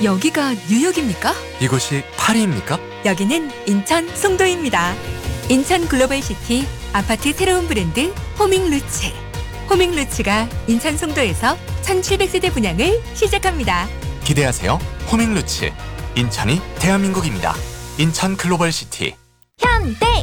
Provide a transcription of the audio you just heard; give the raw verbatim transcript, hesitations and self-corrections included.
여기가 뉴욕입니까? 이곳이 파리입니까? 여기는 인천 송도입니다. 인천 글로벌시티 아파트 새로운 브랜드 호밍루츠. 호밍루츠가 인천 송도에서 천칠백 세대 분양을 시작합니다. 기대하세요. 호밍루츠. 인천이 대한민국입니다. 인천 글로벌시티. 현대